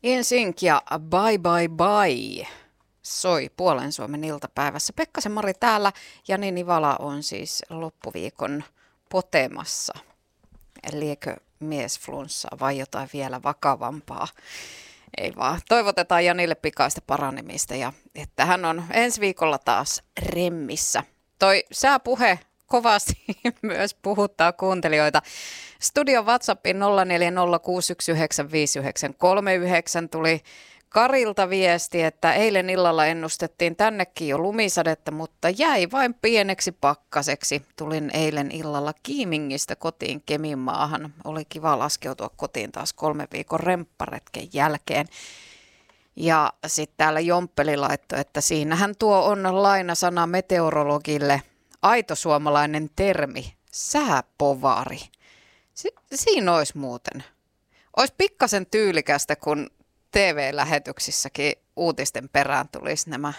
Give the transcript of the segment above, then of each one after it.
NSYNC ja Bye Bye Bye soi Puolen Suomen iltapäivässä. Pekkasen Mari täällä ja Jani Nivala on siis loppuviikon potemassa. Liekö miesflunssaa vai jotain vielä vakavampaa? Ei vaan. Toivotetaan Janille pikaista paranemista ja että hän on ensi viikolla taas remmissä. Toi sääpuhe kovasti myös puhuttaa kuuntelijoita. Studion WhatsAppin 0406195939 tuli Karilta viesti, että eilen illalla ennustettiin tännekin jo lumisadetta, mutta jäi vain pieneksi pakkaseksi. Tulin eilen illalla Kiimingistä kotiin Keminmaahan. Oli kiva laskeutua kotiin taas 3 viikon rempparetken jälkeen. Ja sitten täällä Jomppeli laittoi, että siinähän tuo on lainasana meteorologille aito suomalainen termi, sääpovari. Siinä olisi muuten. Olisi pikkasen tyylikästä, kun TV-lähetyksissäkin uutisten perään tulisi nämä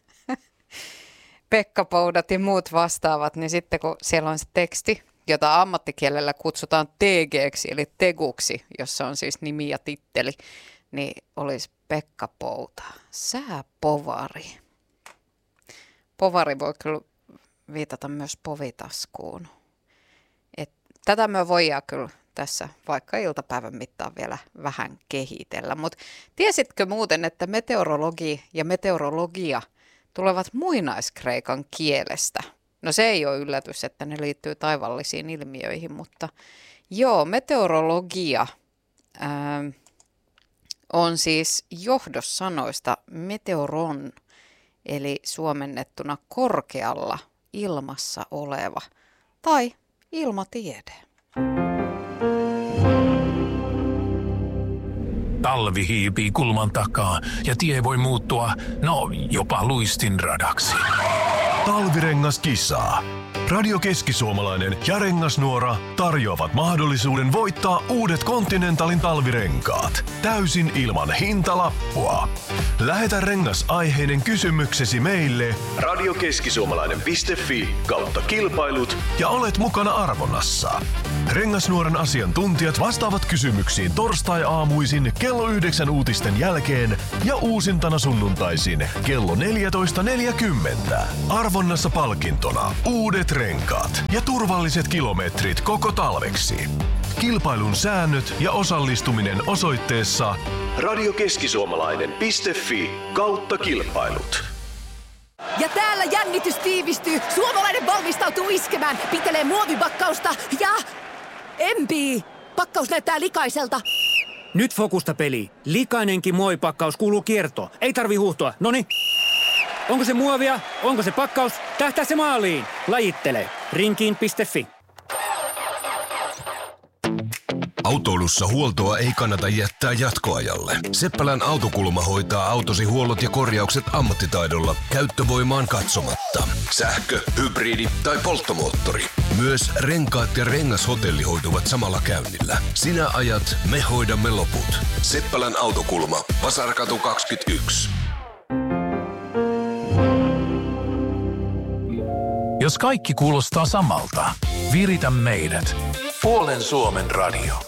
Pekkapoudat ja muut vastaavat, niin sitten kun siellä on se teksti, jota ammattikielellä kutsutaan TG:ksi eli teguksi, jossa on siis nimi ja titteli, niin olisi Pekkapouta, sääpovari. Povari voi kyllä viitata myös povitaskuun. Tätä me voidaan kyllä tässä vaikka iltapäivän mittaan vielä vähän kehitellä. Mutta tiesitkö muuten, että meteorologi ja meteorologia tulevat muinaiskreikan kielestä? No se ei ole yllätys, että ne liittyy taivaallisiin ilmiöihin, mutta joo, meteorologia on siis johdossanoista meteoron, eli suomennettuna korkealla ilmassa oleva tai ilmatiede. Talvi hiipii kulman takaa ja tie voi muuttua, jopa luistinradaksi. Talvirengaskisaa. Radio Keski-Suomalainen ja Rengasnuora tarjoavat mahdollisuuden voittaa uudet Continentalin talvirenkaat täysin ilman hintalappua. Lähetä rengasaiheinen kysymyksesi meille radiokeskisuomalainen.fi/kilpailut ja olet mukana arvonnassa. Rengasnuoren asiantuntijat vastaavat kysymyksiin torstai-aamuisin kello 9 uutisten jälkeen ja uusintana sunnuntaisin kello 14.40. Arvonnassa palkintona uudet renkaat ja turvalliset kilometrit koko talveksi. Kilpailun säännöt ja osallistuminen osoitteessa radiokeskisuomalainen.fi/kilpailut. Ja täällä jännitys tiivistyy. Suomalainen valmistautuu iskemään. Pitelee muovipakkausta ja empii. Pakkaus näyttää likaiselta. Nyt fokusta peli. Likainenkin muovipakkaus kuuluu kiertoon. Ei tarvi huuhtoa. Noniin. Onko se muovia? Onko se pakkaus? Tähtää se maaliin. Lajittele. Rinkiin.fi. Autoilussa huoltoa ei kannata jättää jatkoajalle. Seppälän Autokulma hoitaa autosi huollot ja korjaukset ammattitaidolla käyttövoimaan katsomatta. Sähkö, hybridi tai polttomoottori. Myös renkaat ja rengashotelli hoituvat samalla käynnillä. Sinä ajat, me hoidamme loput. Seppälän Autokulma, Vasarkatu 21. Jos kaikki kuulostaa samalta, viritä meidät. Puolen Suomen radio.